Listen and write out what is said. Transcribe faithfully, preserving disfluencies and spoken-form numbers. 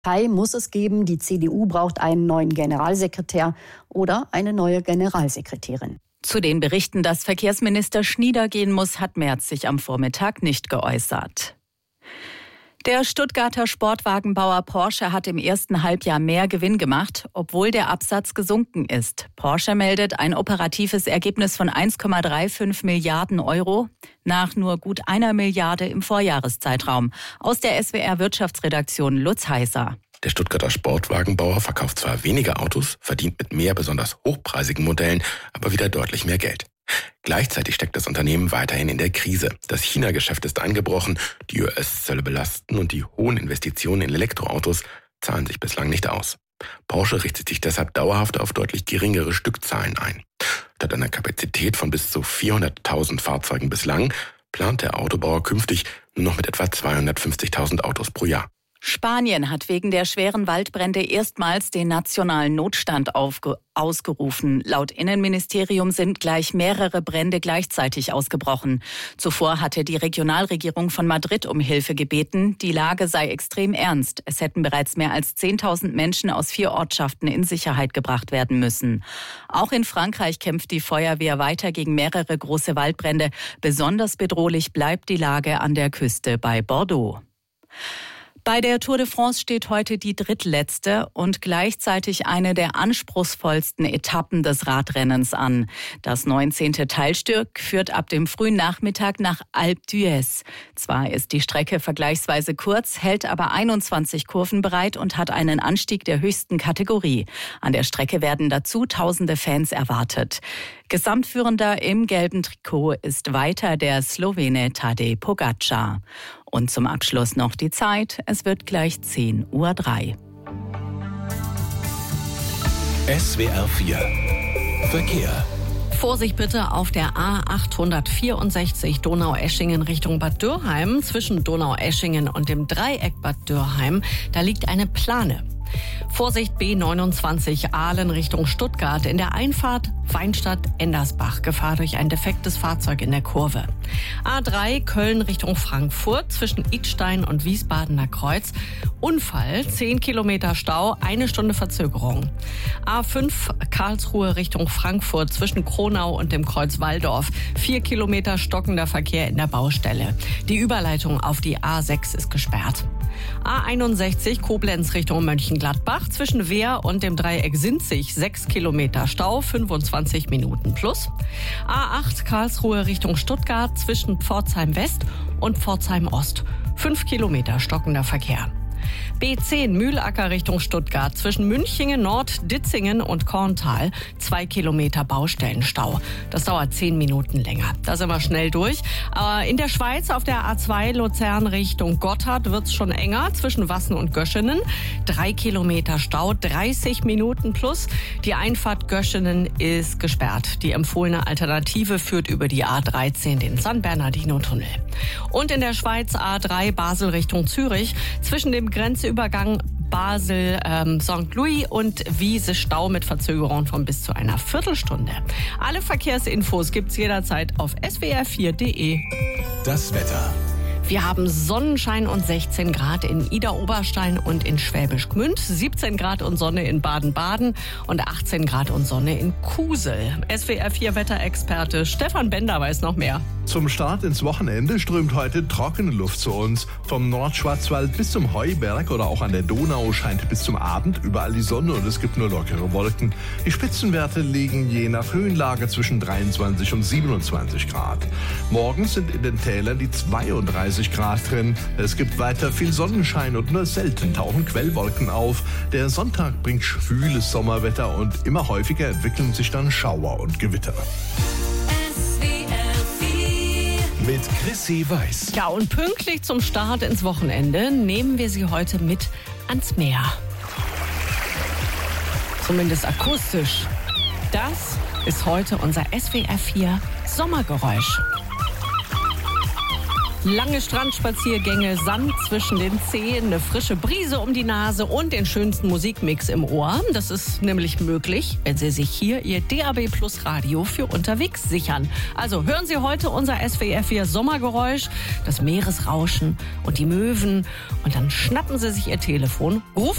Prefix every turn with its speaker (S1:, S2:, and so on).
S1: Partei muss es geben, die C D U braucht einen neuen Generalsekretär oder eine neue Generalsekretärin.
S2: Zu den Berichten, dass Verkehrsminister Schnieder gehen muss, hat Merz sich am Vormittag nicht geäußert. Der Stuttgarter Sportwagenbauer Porsche hat im ersten Halbjahr mehr Gewinn gemacht, obwohl der Absatz gesunken ist. Porsche meldet ein operatives Ergebnis von eins Komma fünfunddreißig Milliarden Euro nach nur gut einer Milliarde im Vorjahreszeitraum. Aus der S W R-Wirtschaftsredaktion Lutz Heißer.
S3: Der Stuttgarter Sportwagenbauer verkauft zwar weniger Autos, verdient mit mehr besonders hochpreisigen Modellen aber wieder deutlich mehr Geld. Gleichzeitig steckt das Unternehmen weiterhin in der Krise. Das China-Geschäft ist eingebrochen, die U S-Zölle belasten und die hohen Investitionen in Elektroautos zahlen sich bislang nicht aus. Porsche richtet sich deshalb dauerhaft auf deutlich geringere Stückzahlen ein. Statt einer Kapazität von bis zu vierhunderttausend Fahrzeugen bislang plant der Autobauer künftig nur noch mit etwa zweihundertfünfzigtausend Autos pro Jahr.
S2: Spanien hat wegen der schweren Waldbrände erstmals den nationalen Notstand aufge- ausgerufen. Laut Innenministerium sind gleich mehrere Brände gleichzeitig ausgebrochen. Zuvor hatte die Regionalregierung von Madrid um Hilfe gebeten. Die Lage sei extrem ernst. Es hätten bereits mehr als zehntausend Menschen aus vier Ortschaften in Sicherheit gebracht werden müssen. Auch in Frankreich kämpft die Feuerwehr weiter gegen mehrere große Waldbrände. Besonders bedrohlich bleibt die Lage an der Küste bei Bordeaux. Bei der Tour de France steht heute die drittletzte und gleichzeitig eine der anspruchsvollsten Etappen des Radrennens an. Das neunzehnte Teilstück führt ab dem frühen Nachmittag nach Alpe d'Huez. Zwar ist die Strecke vergleichsweise kurz, hält aber einundzwanzig Kurven bereit und hat einen Anstieg der höchsten Kategorie. An der Strecke werden dazu tausende Fans erwartet. Gesamtführender im gelben Trikot ist weiter der Slowene Tadej Pogačar. Und zum Abschluss noch die Zeit. Es wird gleich zehn Uhr drei.
S4: S W R vier Verkehr.
S5: Vorsicht bitte auf der A achthundertvierundsechzig Donaueschingen Richtung Bad Dürrheim. Zwischen Donaueschingen und dem Dreieck Bad Dürrheim, da liegt eine Plane. Vorsicht B neunundzwanzig Aalen Richtung Stuttgart. In der Einfahrt Weinstadt-Endersbach. Gefahr durch ein defektes Fahrzeug in der Kurve. A drei Köln Richtung Frankfurt zwischen Idstein und Wiesbadener Kreuz. Unfall, zehn Kilometer Stau, eine Stunde Verzögerung. A fünf Karlsruhe Richtung Frankfurt zwischen Kronau und dem Kreuz Walldorf. Vier Kilometer stockender Verkehr in der Baustelle. Die Überleitung auf die A sechs ist gesperrt. A einundsechzig Koblenz Richtung Mönchengladbach. Zwischen Wehr und dem Dreieck Sinzig sechs Kilometer Stau, fünfundzwanzig Minuten plus. A acht Karlsruhe Richtung Stuttgart zwischen Pforzheim West und Pforzheim Ost. fünf Kilometer stockender Verkehr. B zehn Mühlacker Richtung Stuttgart zwischen Münchingen Nord, Ditzingen und Korntal. Zwei Kilometer Baustellenstau. Das dauert zehn Minuten länger. Da sind wir schnell durch. Aber in der Schweiz auf der A zwei Luzern Richtung Gotthard wird's schon enger zwischen Wassen und Göschenen. Drei Kilometer Stau, dreißig Minuten plus. Die Einfahrt Göschenen ist gesperrt. Die empfohlene Alternative führt über die A dreizehn, den San Bernardino-Tunnel. Und in der Schweiz A drei Basel Richtung Zürich zwischen dem Grenzübergang Basel, ähm, Sankt Louis und Wiese Stau mit Verzögerung von bis zu einer Viertelstunde. Alle Verkehrsinfos gibt's jederzeit auf s w r vier punkt d e.
S4: Das Wetter.
S5: Wir haben Sonnenschein und sechzehn Grad in Ida-Oberstein und in Schwäbisch Gmünd, siebzehn Grad und Sonne in Baden-Baden und achtzehn Grad und Sonne in Kusel. S W R vier Wetterexperte Stefan Bender weiß noch mehr.
S6: Zum Start ins Wochenende strömt heute trockene Luft zu uns. Vom Nordschwarzwald bis zum Heuberg oder auch an der Donau scheint bis zum Abend überall die Sonne und es gibt nur lockere Wolken. Die Spitzenwerte liegen je nach Höhenlage zwischen dreiundzwanzig und siebenundzwanzig Grad. Morgens sind in den Tälern die zweiunddreißig Grad drin. Es gibt weiter viel Sonnenschein und nur selten tauchen Quellwolken auf. Der Sonntag bringt schwüles Sommerwetter und immer häufiger entwickeln sich dann Schauer und Gewitter.
S4: Mit Chrissy Weiß.
S5: Ja, und pünktlich zum Start ins Wochenende nehmen wir Sie heute mit ans Meer. Zumindest akustisch. Das ist heute unser S W R vier Sommergeräusch. Lange Strandspaziergänge, Sand zwischen den Zehen, eine frische Brise um die Nase und den schönsten Musikmix im Ohr. Das ist nämlich möglich, wenn Sie sich hier Ihr D A B Plus Radio für unterwegs sichern. Also hören Sie heute unser S W R vier Sommergeräusch, das Meeresrauschen und die Möwen. Und dann schnappen Sie sich Ihr Telefon, rufen